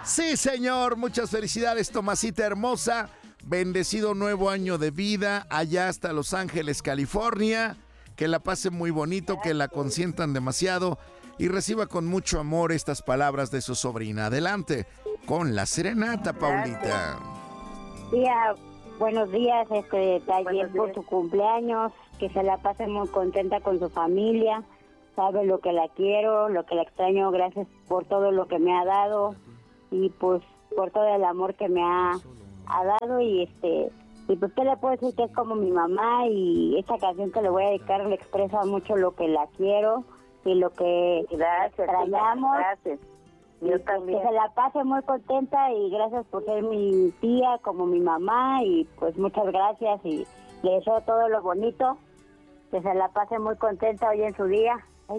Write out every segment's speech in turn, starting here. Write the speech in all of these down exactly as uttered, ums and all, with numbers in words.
Sí, señor, muchas felicidades, Tomasita hermosa. Bendecido nuevo año de vida allá hasta Los Ángeles, California. Que la pase muy bonito, que la consientan demasiado y reciba con mucho amor estas palabras de su sobrina. Adelante con la serenata, Paulita. Tía, buenos días, este detalle por su cumpleaños, que se la pase muy contenta con su familia, sabe lo que la quiero, lo que la extraño, gracias por todo lo que me ha dado y pues por todo el amor que me ha, ha dado y este y pues qué le puedo decir que es como mi mamá y esta canción que le voy a dedicar le expresa mucho lo que la quiero y lo que gracias, extrañamos. Gracias. Yo también. Que se la pase muy contenta y gracias por ser mi tía como mi mamá y pues muchas gracias y le deseo todo lo bonito, que se la pase muy contenta hoy en su día. Ay.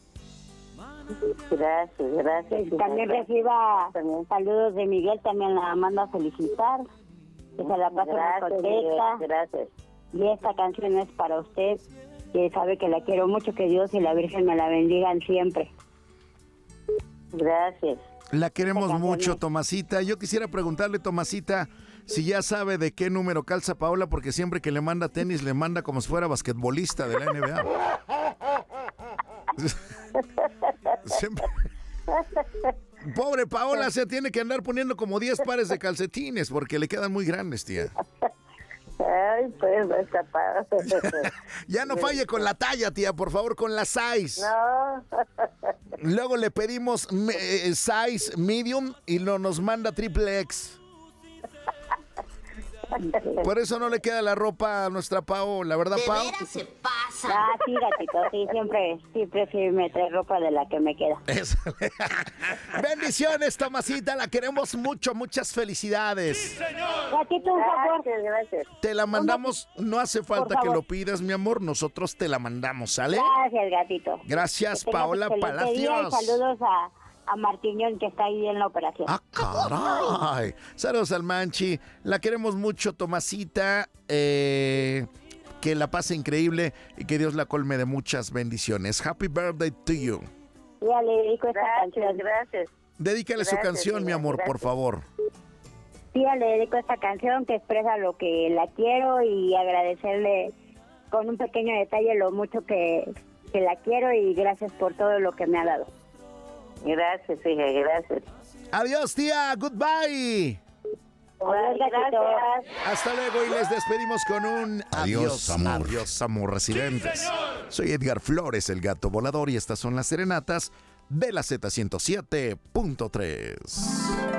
Gracias, gracias. Y también reciba también saludos de Miguel, también la mando a felicitar, que se la pase gracias, muy contenta. Miguel, gracias. Y esta canción es para usted, que sabe que la quiero mucho, que Dios y la Virgen me la bendigan siempre. Gracias. La queremos mucho, Tomasita. Yo quisiera preguntarle, Tomasita, si ya sabe de qué número calza Paola, porque siempre que le manda tenis, le manda como si fuera basquetbolista de la N B A. Siempre. Pobre Paola, se tiene que andar poniendo como diez pares de calcetines, porque le quedan muy grandes, tía. Ay, pues, no está padre. Ya no falle con la talla, tía, por favor, con la size. No. Luego le pedimos eh, size medium y lo nos manda triple X. Por eso no le queda la ropa a nuestra Pao, la verdad, Pao. De veras se pasa. Ah, sí, gatito, sí, siempre, siempre sí me trae ropa de la que me queda. Eso. Bendiciones, Tomasita, la queremos mucho, muchas felicidades. ¡Sí, señor! Gatito, un favor. Gracias, gracias. Te la mandamos, no hace falta que favor. lo pidas, mi amor, nosotros te la mandamos, ¿sale? Gracias, gatito. Gracias, Que tengas Paola excelente día y Palacios. saludos a, a Martiñón, que está ahí en la operación. ¡Ah, caray! Saludos al Manchi. La queremos mucho, Tomasita. Eh, que la pase increíble y que Dios la colme de muchas bendiciones. Happy birthday to you. Ya le dedico esta Gracias, canción. gracias. Dedícale su Gracias, canción, mi señor, amor, por gracias. favor. Tía, le dedico esta canción que expresa lo que la quiero y agradecerle con un pequeño detalle lo mucho que, que la quiero y gracias por todo lo que me ha dado. Gracias, hija, gracias. Adiós, tía. Goodbye. Adiós, gatito. Gracias. Hasta luego y les despedimos con un Adiós, amor. Adiós, amor, residentes. ¡Sí, señor! Soy Edgar Flores, el gato volador, y estas son las serenatas de la Z ciento siete punto tres.